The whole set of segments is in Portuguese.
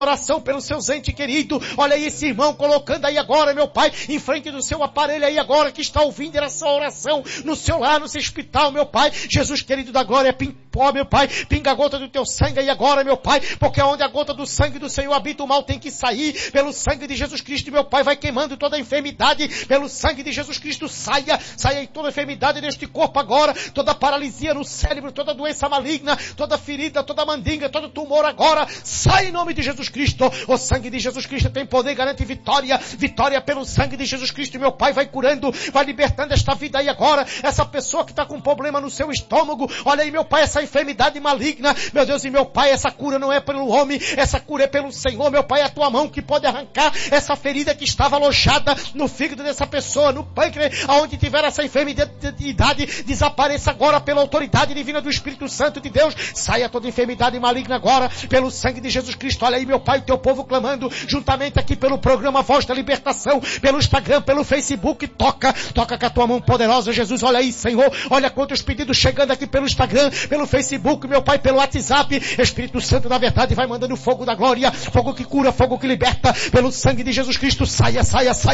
oração pelos seus entes queridos. Olha aí esse irmão colocando aí agora, meu Pai, em frente do seu aparelho aí agora, que está ouvindo essa oração no seu lar, no seu hospital, meu Pai. Jesus querido da glória, ó, meu Pai, pinga a gota do teu sangue aí agora, meu Pai, porque onde a gota do sangue do Senhor habita, o mal tem que sair. Pelo sangue de Jesus Cristo, meu Pai, vai queimando toda a enfermidade. Pelo sangue de Jesus Cristo, saia aí toda a enfermidade deste corpo agora, toda paralisia no cérebro, toda doença maligna, toda ferida, toda mandinga, todo tumor agora, sai em nome de Jesus Cristo. O sangue de Jesus Cristo tem poder, garante vitória. Vitória pelo sangue de Jesus Cristo, meu Pai, vai curando, vai libertando esta vida aí agora. Essa pessoa que está com problema no seu estômago, olha aí, meu Pai, essa enfermidade maligna, meu Deus e meu Pai, essa cura não é pelo homem, essa cura é pelo Senhor, meu Pai, é a tua mão que pode arrancar essa ferida que estava alojada no fígado dessa pessoa, no pâncreas, aonde tiver essa enfermidade, desapareça agora pela autoridade divina do Espírito Santo de Deus. Saia toda enfermidade maligna agora, pelo sangue de Jesus Cristo. Olha aí, meu Pai, teu povo clamando, juntamente aqui pelo programa Voz da Libertação, pelo Instagram, pelo Facebook, toca com a tua mão poderosa, Jesus. Olha aí, Senhor, olha quantos pedidos chegando aqui pelo Instagram, pelo Facebook, meu Pai, pelo WhatsApp. Espírito Santo da verdade vai mandando fogo da glória, fogo que cura, fogo que liberta, pelo sangue de Jesus Cristo. Saia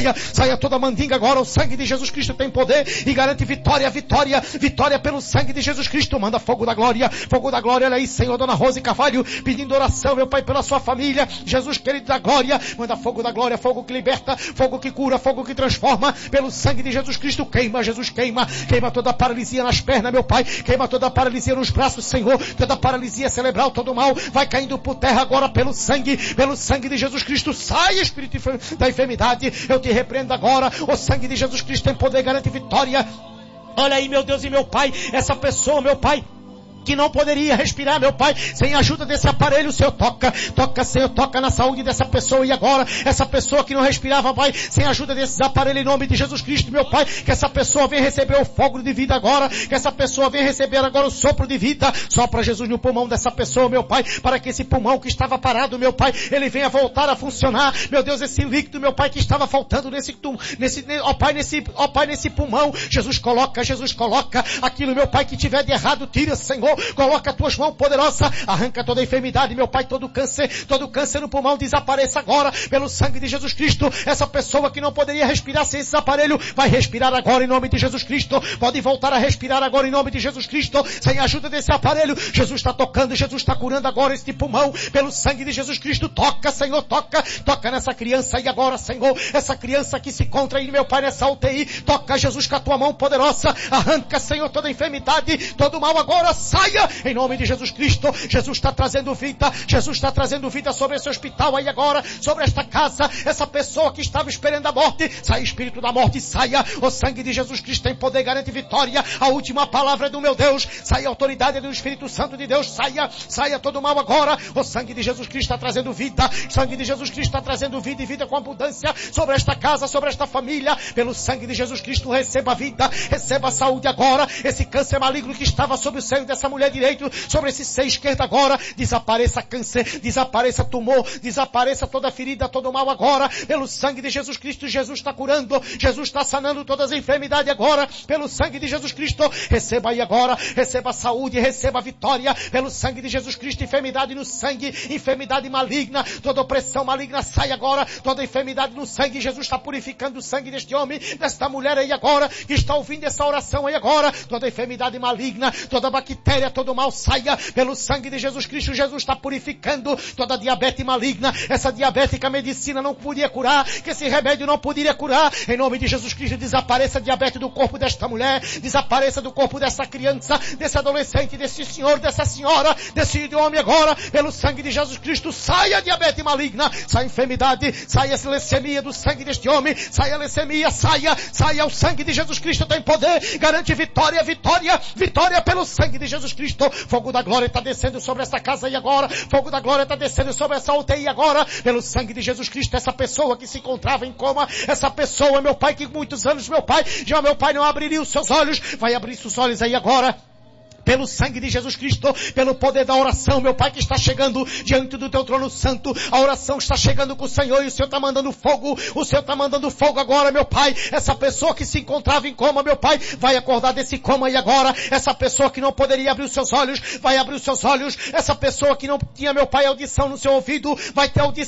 toda mandinga agora. O sangue de Jesus Cristo tem poder e garante vitória pelo sangue de Jesus Cristo. Manda fogo da glória, olha aí, Senhor. Dona Rose Carvalho pedindo oração, meu Pai, pela sua família, Jesus querido da glória, manda fogo da glória, fogo que liberta, fogo que cura, fogo que transforma, pelo sangue de Jesus Cristo. Queima, Jesus, queima toda a paralisia nas pernas, meu Pai, queima toda a paralisia nos braços, Senhor, toda a paralisia cerebral, todo mal, vai caindo por terra agora pelo sangue de Jesus Cristo. Sai, espírito da enfermidade, eu te repreendo agora. O sangue de Jesus Cristo tem poder, garante vitória. Olha aí, meu Deus e meu Pai, essa pessoa, meu Pai, que não poderia respirar, meu Pai, sem a ajuda desse aparelho, o Senhor toca, Senhor, toca na saúde dessa pessoa. E agora, essa pessoa que não respirava, Pai, sem a ajuda desses aparelhos, em nome de Jesus Cristo, meu Pai, que essa pessoa venha receber o fogo de vida agora, que essa pessoa venha receber agora o sopro de vida. Sopra, Jesus, no pulmão dessa pessoa, meu Pai, para que esse pulmão que estava parado, meu Pai, ele venha voltar a funcionar. Meu Deus, esse líquido, meu Pai, que estava faltando nesse pulmão, Jesus coloca aquilo, meu Pai, que tiver de errado, tira, Senhor. Coloca as tuas mãos poderosas, arranca toda a enfermidade, meu Pai, todo câncer no pulmão, desapareça agora, pelo sangue de Jesus Cristo. Essa pessoa que não poderia respirar sem esse aparelho, vai respirar agora em nome de Jesus Cristo. Pode voltar a respirar agora em nome de Jesus Cristo, sem a ajuda desse aparelho. Jesus está tocando, Jesus está curando agora este pulmão, pelo sangue de Jesus Cristo. Toca, Senhor, toca nessa criança aí agora, Senhor, essa criança que se encontra aí, meu Pai, nessa UTI. Toca, Jesus, com a tua mão poderosa, arranca, Senhor, toda a enfermidade, todo mal agora, sai em nome de Jesus Cristo. Jesus está trazendo vida sobre esse hospital aí agora, sobre esta casa, essa pessoa que estava esperando a morte. Sai, espírito da morte, saia. O sangue de Jesus Cristo tem poder, garante vitória. A última palavra é do meu Deus. Saia a autoridade do Espírito Santo de Deus. Saia todo mal agora. O sangue de Jesus Cristo está trazendo vida. O sangue de Jesus Cristo está trazendo vida e vida com abundância sobre esta casa, sobre esta família. Pelo sangue de Jesus Cristo, receba vida, receba saúde agora. Esse câncer maligno que estava sobre o seio dessa mulher direito, sobre esse seio esquerdo agora, desapareça câncer, desapareça tumor, desapareça toda ferida, todo mal agora, pelo sangue de Jesus Cristo. Jesus está curando, Jesus está sanando todas as enfermidades agora, pelo sangue de Jesus Cristo. Receba aí agora, receba saúde, receba vitória, pelo sangue de Jesus Cristo. Enfermidade no sangue, enfermidade maligna, toda opressão maligna sai agora, toda enfermidade no sangue. Jesus está purificando o sangue deste homem, desta mulher aí agora, que está ouvindo essa oração aí agora, toda enfermidade maligna, toda bactéria, todo mal saia, pelo sangue de Jesus Cristo. Jesus está purificando toda diabetes maligna, essa diabetes que a medicina não podia curar, que esse remédio não poderia curar. Em nome de Jesus Cristo, desapareça a diabetes do corpo desta mulher, desapareça do corpo dessa criança, desse adolescente, desse senhor, dessa senhora, desse homem agora, pelo sangue de Jesus Cristo. Saia a diabetes maligna, saia a enfermidade, saia a leucemia do sangue deste homem, saia a leucemia, saia o sangue de Jesus Cristo tem poder, garante vitória pelo sangue de Jesus Cristo. Fogo da glória está descendo sobre essa casa aí agora, fogo da glória está descendo sobre essa UTI agora, pelo sangue de Jesus Cristo. Essa pessoa que se encontrava em coma, essa pessoa, meu Pai, que muitos anos, meu Pai, já meu Pai não abriria os seus olhos, vai abrir seus olhos aí agora, pelo sangue de Jesus Cristo, pelo poder da oração, meu Pai, que está chegando diante do teu trono santo. A oração está chegando com o Senhor e o Senhor está mandando fogo. O Senhor está mandando fogo agora, meu Pai. Essa pessoa que se encontrava em coma, meu Pai, vai acordar desse coma e agora. Essa pessoa que não poderia abrir os seus olhos, vai abrir os seus olhos. Essa pessoa que não tinha, meu Pai, audição no seu ouvido, vai ter audição